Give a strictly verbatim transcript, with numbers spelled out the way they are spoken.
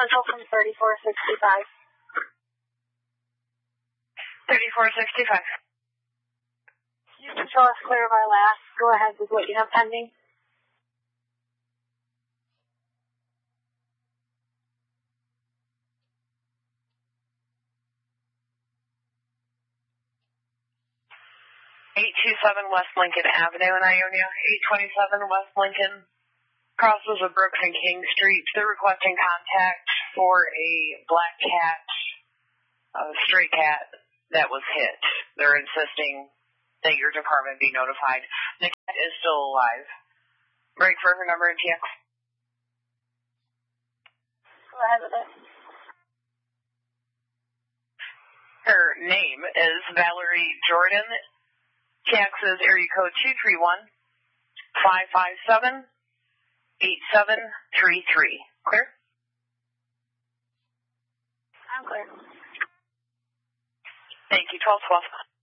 Central from thirty-four sixty-five. thirty-four sixty-five. You control is clear of our last. Go ahead with what you have pending. eight two seven West Lincoln Avenue in Ionia. eight twenty-seven West Lincoln crosses of Brooks and King Street. They're requesting contact for a black cat, a stray cat that was hit. They're insisting that your department be notified. The cat is still alive. Break for her number and T X. Go ahead with it. Her name is Valerie Jordan. T X is area code two three one, five five seven, eight seven three three. Clear? I'm clear. Thank you. twelve twelve.